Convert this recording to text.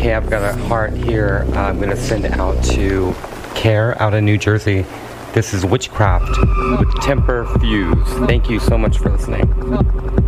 Okay, I've got a heart here. I'm gonna send it out to Care out in New Jersey. This is Witchcraft with Temper Fuse. Thank you so much for listening.